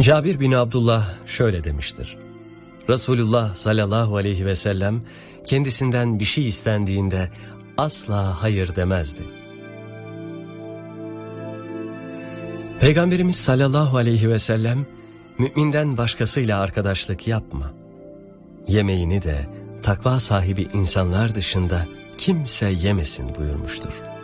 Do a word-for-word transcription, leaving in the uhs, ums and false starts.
Cabir bin Abdullah şöyle demiştir: Resulullah sallallahu aleyhi ve sellem kendisinden bir şey istendiğinde asla hayır demezdi. Peygamberimiz sallallahu aleyhi ve sellem, müminden başkasıyla arkadaşlık yapma, yemeğini de takva sahibi insanlar dışında kimse yemesin buyurmuştur.